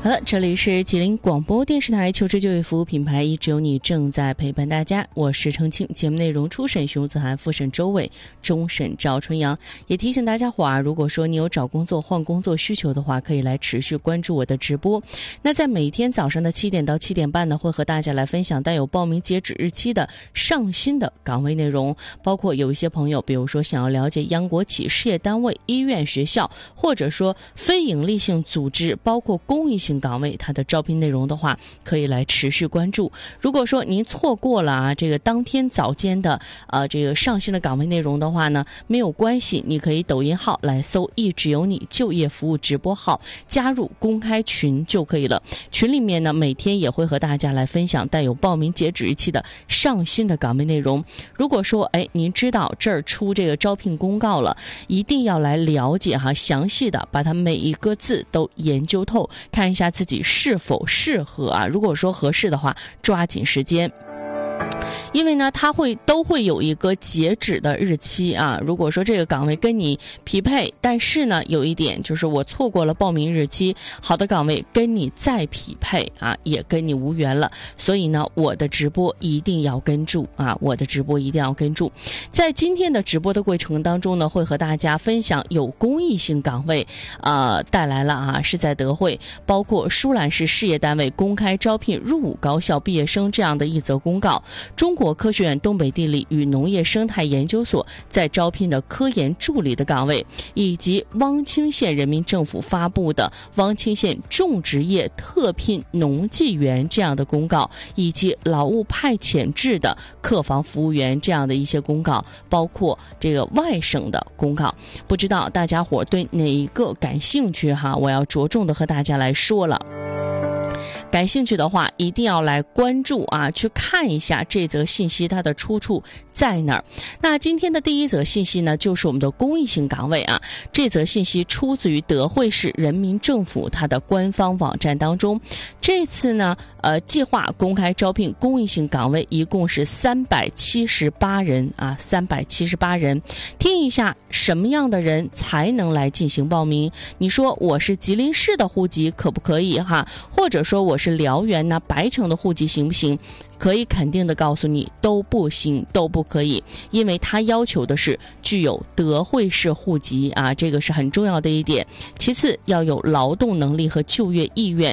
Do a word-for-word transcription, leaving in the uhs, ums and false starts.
好了，这里是吉林广播电视台求职就业服务品牌一直有你正在陪伴大家，我是程庆。节目内容初审熊子涵，复审周伟，终审赵春阳。也提醒大家伙儿，如果说你有找工作换工作需求的话，可以来持续关注我的直播。那在每天早上的七点到七点半呢，会和大家来分享带有报名截止日期的上新的岗位内容，包括有一些朋友比如说想要了解央国企、事业单位、医院、学校，或者说非盈利性组织，包括公益性岗位，它的招聘内容的话，可以来持续关注。如果说您错过了啊这个当天早间的呃这个上新的岗位内容的话呢，没有关系，你可以抖音号来搜一直有你就业服务直播号，加入公开群就可以了。群里面呢，每天也会和大家来分享带有报名截止日期的上新的岗位内容。如果说哎您知道这儿出这个招聘公告了，一定要来了解哈，详细的把它每一个字都研究透，看一下自己是否适合啊。如果说合适的话，抓紧时间。因为呢它会都会有一个截止的日期啊，如果说这个岗位跟你匹配，但是呢有一点就是我错过了报名日期，好的岗位跟你再匹配啊也跟你无缘了，所以呢我的直播一定要跟住啊，我的直播一定要跟住。在今天的直播的过程当中呢，会和大家分享有公益性岗位呃带来了啊，是在德惠，包括舒兰市事业单位公开招聘入伍高校毕业生这样的一则公告。中国科学院东北地理与农业生态研究所在招聘的科研助理的岗位，以及汪清县人民政府发布的汪清县种植业特聘农技员这样的公告，以及劳务派遣制的客房服务员这样的一些公告，包括这个外省的公告。不知道大家伙对哪一个感兴趣哈？我要着重的和大家来说了。感兴趣的话一定要来关注啊，去看一下这则信息它的出处在哪儿。那今天的第一则信息呢，就是我们的公益性岗位啊。这则信息出自于德惠市人民政府它的官方网站当中。这次呢呃计划公开招聘公益性岗位一共是三百七十八人啊，三百七十八人。听一下什么样的人才能来进行报名？你说我是吉林市的户籍可不可以哈？或者说我是辽源呐、白城的户籍行不行？可以肯定的告诉你，都不行，都不可以，因为他要求的是具有德惠市户籍啊，这个是很重要的一点。其次要有劳动能力和就业意愿，